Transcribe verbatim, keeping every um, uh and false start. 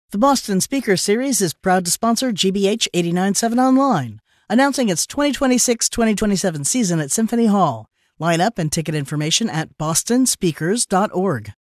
The Boston Speaker Series is proud to sponsor G B H eighty-nine point seven Online, announcing its twenty twenty-six twenty twenty-seven season at Symphony Hall. Line up and ticket information at boston speakers dot org.